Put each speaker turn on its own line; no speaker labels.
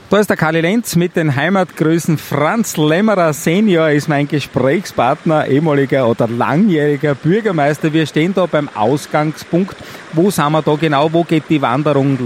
Da ist der Karli Lenz mit den Heimatgrößen. Franz Lämmerer Senior ist mein Gesprächspartner, ehemaliger oder langjähriger Bürgermeister. Wir stehen da beim Ausgangspunkt. Wo sind wir da genau? Wo geht die Wanderung